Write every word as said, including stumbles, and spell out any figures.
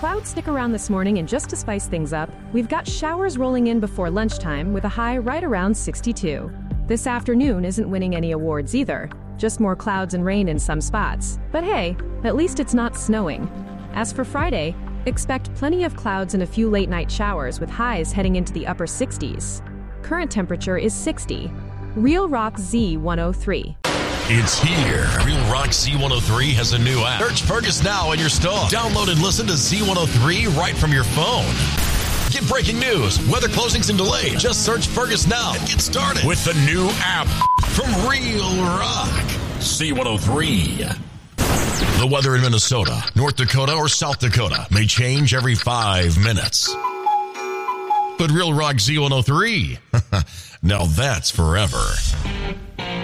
clouds stick around this morning, and just to spice things up, we've got showers rolling in before lunchtime with a high right around sixty-two. This afternoon isn't winning any awards either, just more clouds and rain in some spots. But hey, at least it's not snowing. As for Friday, expect plenty of clouds and a few late-night showers with highs heading into the upper sixties. Current temperature is sixty. Real Rock Z one oh three. It's here. Real Rock Z one oh three has a new app. Search Fergus now in your store. Download and listen to Z one oh three right from your phone. Get breaking news, weather closings and delays. Just search Fergus now and get started with the new app from Real Rock Z one oh three. The weather in Minnesota, North Dakota, or South Dakota may change every five minutes. But Real Rock Z one oh three, now that's forever.